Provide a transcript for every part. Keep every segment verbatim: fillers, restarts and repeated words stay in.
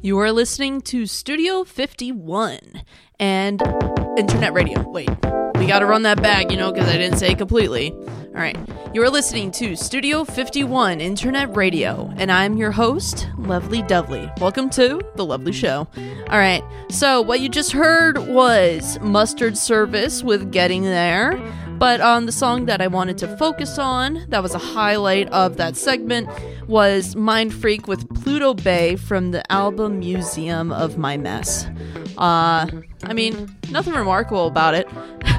You are listening to Studio fifty-one and Internet Radio. Wait, we gotta run that back, you know, because I didn't say it completely. All right, you are listening to Studio fifty-one Internet Radio, and I'm your host, Lovely Dovely. Welcome to The Lovely Show. All right, so what you just heard was Mustard Service with Getting There, but on the song that I wanted to focus on, that was a highlight of that segment, was Mind Freak with Pluto Bay from the album Museum of My Mess. Uh, I mean, nothing remarkable about it.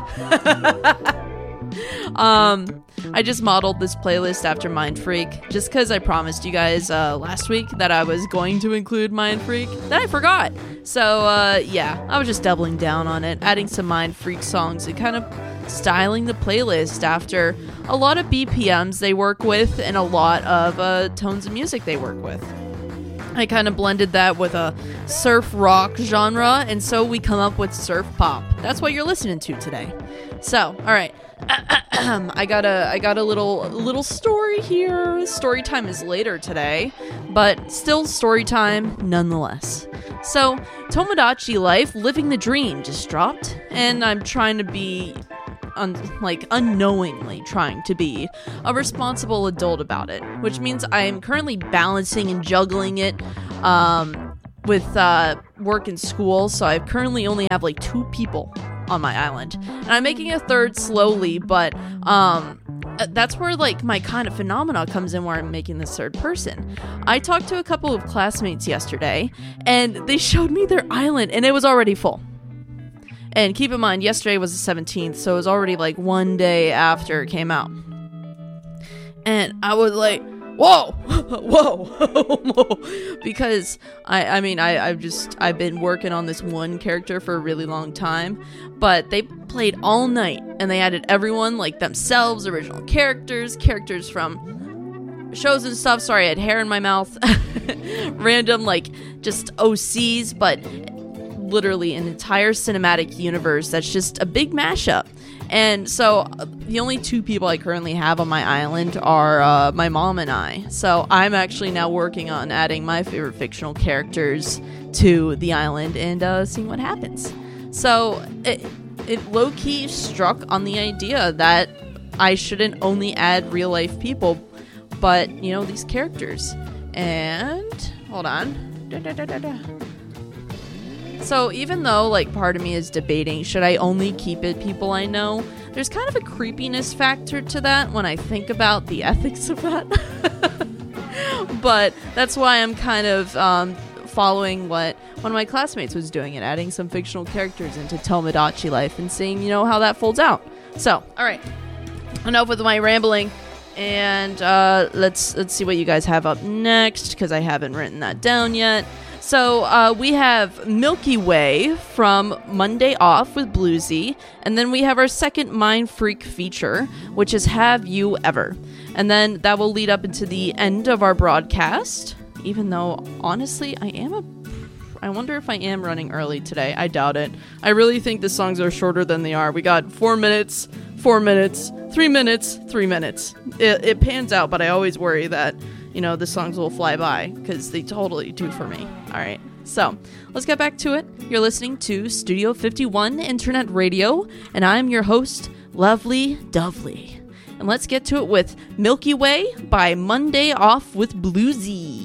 um, I just modeled this playlist after Mind Freak, just because I promised you guys uh, last week that I was going to include Mind Freak. Then I forgot. So, uh, yeah, I was just doubling down on it, adding some Mind Freak songs and kind of styling the playlist after a lot of B P Ms they work with and a lot of uh, tones of music they work with. I kind of blended that with a surf rock genre, and so we come up with surf pop. That's what you're listening to today. So, all right, I got a I got a little little story here. Story time is later today, but still story time nonetheless. So, Tomodachi Life: Living the Dream just dropped, and I'm trying to be Un- like unknowingly trying to be a responsible adult about it, which means I am currently balancing and juggling it um, with uh, work and school, so I currently only have like two people on my island, and I'm making a third slowly, but um, that's where like my kind of phenomena comes in, where I'm making this third person. I talked to a couple of classmates yesterday, and they showed me their island, and it was already full. And keep in mind, yesterday was the seventeenth, so it was already like one day after it came out. And I was like, whoa, whoa, whoa. Because, I, I mean, I, I've just, I've been working on this one character for a really long time. But they played all night, and they added everyone, like themselves, original characters, characters from shows and stuff. Sorry, I had hair in my mouth. Random, like, just O Cs, but literally an entire cinematic universe that's just a big mashup. And so uh, the only two people I currently have on my island are uh, my mom and I. So I'm actually now working on adding my favorite fictional characters to the island and uh, seeing what happens. So it, it low-key struck on the idea that I shouldn't only add real-life people, but, you know, these characters. And, hold on. Da, da, da, da, da. So even though, like, part of me is debating, should I only keep it people I know, there's kind of a creepiness factor to that when I think about the ethics of that. But that's why I'm kind of um, following what one of my classmates was doing and adding some fictional characters into Tomodachi Life and seeing, you know, how that folds out. So, all right, enough with my rambling. And uh, let's let's see what you guys have up next, because I haven't written that down yet. So uh, we have Milky Way from Monday Off with Bluesy, and then we have our second Mind Freak feature, which is Have You Ever? And then that will lead up into the end of our broadcast, even though, honestly, I am a... I wonder if I am running early today. I doubt it. I really think the songs are shorter than they are. We got four minutes, four minutes, three minutes, three minutes. It, it pans out, but I always worry that, you know, the songs will fly by, because they totally do for me. All right, so let's get back to it. You're listening to Studio fifty-one Internet Radio, and I'm your host, Lovely Dovely. And let's get to it with Milky Way by Monday Off with Bluesy.